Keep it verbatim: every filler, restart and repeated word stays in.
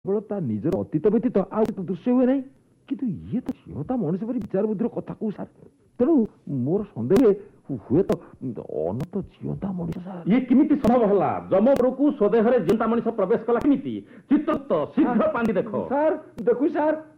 केवल ता निजर अतीत व्यतीत आउ तो दृश्य हुए नहीं किंतु ये तो जीवता मनुष्य परि विचार बुद्धि कथा कहू सार तेणु मोर सन्देह हुए तो अनंत जीवता मनुष्य सार ये किमिति संभव होला जमपुर को स्वदेह रे जीवता मनुष्य प्रवेश कला किमिति चित्त शीघ्र पांडी देखो सार देखु सार